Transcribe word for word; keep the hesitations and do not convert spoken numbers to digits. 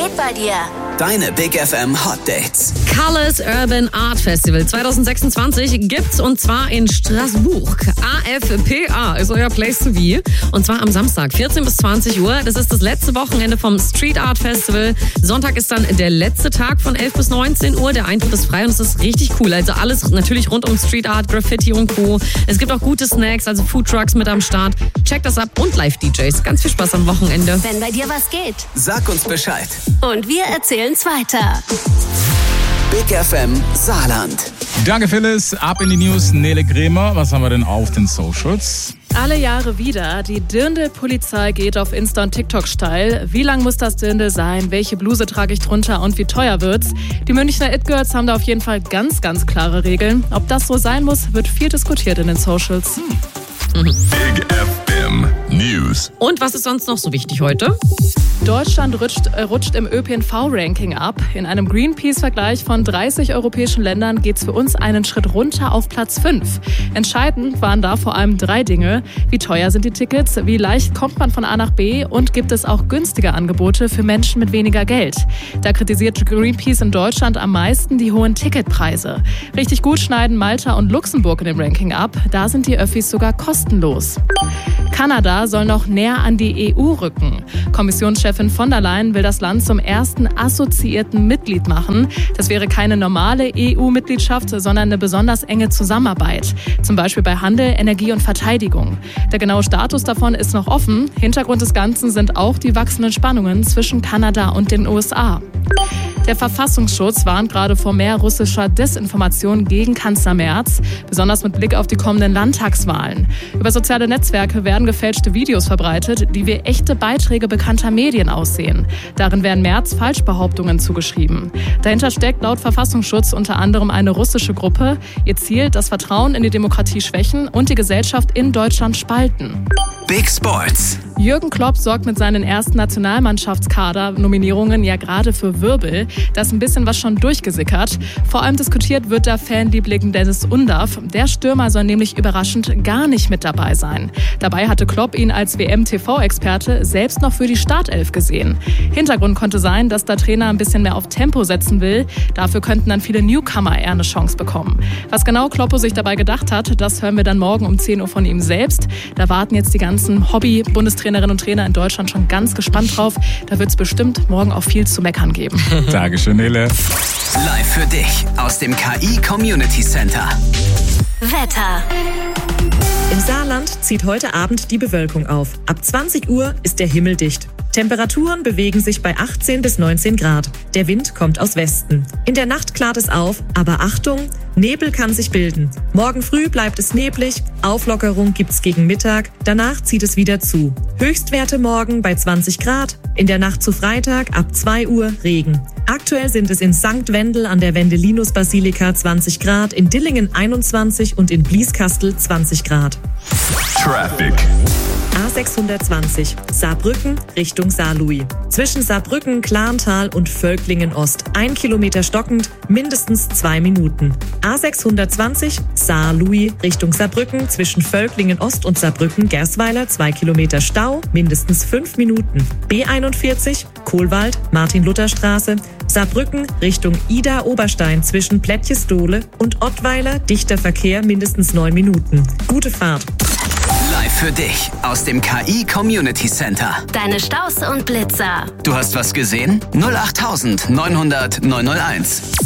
geht bei dir? Deine Big F M Hot Dates. Colors Urban Art Festival zwanzig sechsundzwanzig gibt's und zwar in Straßburg. A F P A ist euer Place to be. Und zwar am Samstag, vierzehn bis zwanzig Uhr. Das ist das letzte Wochenende vom Street Art Festival. Sonntag ist dann der letzte Tag von elf bis neunzehn Uhr. Der Eintritt ist frei und es ist richtig cool. Also alles natürlich rund um Street Art, Graffiti und Co. Es gibt auch gute Snacks, also Food Trucks mit am Start. Checkt das ab und Live-D Js. Ganz viel Spaß am Wochenende. Wenn bei dir was geht. Sag uns Bescheid. Und wir erzählen's weiter. Big F M Saarland. Danke Phyllis. Ab in die News. Nele Kremer. Was haben wir denn auf den Socials? Alle Jahre wieder. Die Dirndl-Polizei geht auf Insta und TikTok steil. Wie lang muss das Dirndl sein? Welche Bluse trage ich drunter und wie teuer wird's? Die Münchner It-Girls haben da auf jeden Fall ganz, ganz klare Regeln. Ob das so sein muss, wird viel diskutiert in den Socials. Big F M News. Und was ist sonst noch so wichtig heute? Deutschland rutscht, äh, rutscht im Ö P N V-Ranking ab. In einem Greenpeace-Vergleich von dreißig europäischen Ländern geht es für uns einen Schritt runter auf Platz fünf. Entscheidend waren da vor allem drei Dinge. Wie teuer sind die Tickets? Wie leicht kommt man von A nach B? Und gibt es auch günstige Angebote für Menschen mit weniger Geld? Da kritisiert Greenpeace in Deutschland am meisten die hohen Ticketpreise. Richtig gut schneiden Malta und Luxemburg in dem Ranking ab. Da sind die Öffis sogar kostenlos. Kanada soll noch näher an die E U rücken. Kommissionschefin von der Leyen will das Land zum ersten assoziierten Mitglied machen. Das wäre keine normale E U-Mitgliedschaft, sondern eine besonders enge Zusammenarbeit. Zum Beispiel bei Handel, Energie und Verteidigung. Der genaue Status davon ist noch offen. Hintergrund des Ganzen sind auch die wachsenden Spannungen zwischen Kanada und den U S A. Der Verfassungsschutz warnt gerade vor mehr russischer Desinformation gegen Kanzler Merz, besonders mit Blick auf die kommenden Landtagswahlen. Über soziale Netzwerke werden gefälschte Videos verbreitet, die wie echte Beiträge bekannter Medien aussehen. Darin werden Merz Falschbehauptungen zugeschrieben. Dahinter steckt laut Verfassungsschutz unter anderem eine russische Gruppe. Ihr Ziel, das Vertrauen in die Demokratie schwächen und die Gesellschaft in Deutschland spalten. Big Sports. Jürgen Klopp sorgt mit seinen ersten Nationalmannschaftskader-Nominierungen ja gerade für Wirbel. Da ist ein bisschen was schon durchgesickert. Vor allem diskutiert wird der Fanliebling Dennis Undav. Der Stürmer soll nämlich überraschend gar nicht mit dabei sein. Dabei hatte Klopp ihn als W M-T V-Experte selbst noch für die Startelf gesehen. Hintergrund konnte sein, dass der Trainer ein bisschen mehr auf Tempo setzen will. Dafür könnten dann viele Newcomer eher eine Chance bekommen. Was genau Kloppo sich dabei gedacht hat, das hören wir dann morgen um zehn Uhr von ihm selbst. Da warten jetzt die ganzen Hobby-Bundestrainerinnen und Trainer in Deutschland schon ganz gespannt drauf. Da wird es bestimmt morgen auch viel zu meckern geben. Dankeschön, Nele. Live für dich aus dem K I Community Center. Wetter. Im Saarland zieht heute Abend die Bewölkung auf. Ab zwanzig Uhr ist der Himmel dicht. Temperaturen bewegen sich bei achtzehn bis neunzehn Grad. Der Wind kommt aus Westen. In der Nacht klart es auf, aber Achtung, Nebel kann sich bilden. Morgen früh bleibt es neblig, Auflockerung gibt's gegen Mittag, danach zieht es wieder zu. Höchstwerte morgen bei zwanzig Grad, in der Nacht zu Freitag ab zwei Uhr Regen. Aktuell sind es in Sankt Wendel an der Wendelinus-Basilika zwanzig Grad, in Dillingen einundzwanzig und in Blieskastel zwanzig Grad. Traffic. A sechshundertzwanzig, Saarbrücken Richtung Saarlouis. Zwischen Saarbrücken, Klarntal und Völklingen Ost. Ein Kilometer stockend, mindestens zwei Minuten. A sechshundertzwanzig, Saarlouis Richtung Saarbrücken. Zwischen Völklingen Ost und Saarbrücken, Gersweiler, zwei Kilometer Stau, mindestens fünf Minuten. B einundvierzig, Kohlwald, Martin-Luther-Straße. Saarbrücken Richtung Ida-Oberstein zwischen Plättjesdohle und Ottweiler, dichter Verkehr, mindestens neun Minuten. Gute Fahrt. Live für dich aus dem K I Community Center. Deine Staus und Blitzer. Du hast was gesehen? null acht neun null null neun null eins.